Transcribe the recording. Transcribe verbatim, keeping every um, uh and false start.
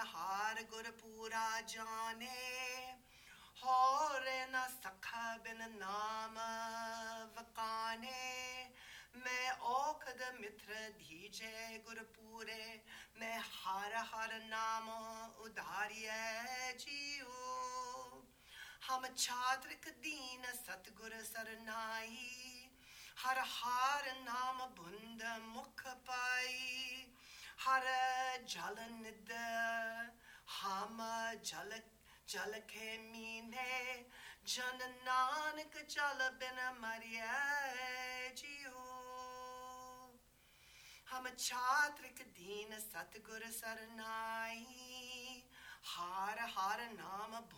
ਹਾਰ ਗੁਰਪੂਰਾ ਜਾਣੇ, ਹੋਰ ਨਾ ਸਖਾ ਬਿਨ ਨਾਮ ਵਕਾਣੇ। ਮੈਂ ਔਖਦ ਮਿੱਥਰ ਧੀਜੇ ਗੁਰਪੂਰੇ, ਮੈਂ ਹਰ ਹਰ ਨਾਮ ਉਧਾਰਿਐ ਜੀਉ। ਹਮ ਛਾਤ੍ਰਿਕ ਦੀਨ ਸਤਿਗੁਰ ਸਰਨਾਈ, ਹਰ ਹਰ ਨਾਮ ਬੁੰਦ ਮੁਖ ਪਾਈ। ਹਰ ਜਲ ਨਿਧ ਹਮ ਜਲ ਜਲ ਕੇ ਮੀਨੇ, ਜਨ ਨਾਨਕ ਜਲ ਬਿਨ ਮਰਿਐ ਜੀਉ। ਹਮ ਛਾਤ੍ਰਿਕ ਦੀਨ ਸਤਿਗੁਰ ਸਰਨਾਈ, ਹਰ ਹਰ ਨਾਮ